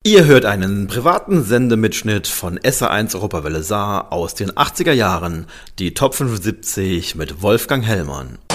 Ihr hört einen privaten Sendemitschnitt von SR1 Europawelle Saar aus den 80er Jahren, die Top 75 mit Wolfgang Hellmann.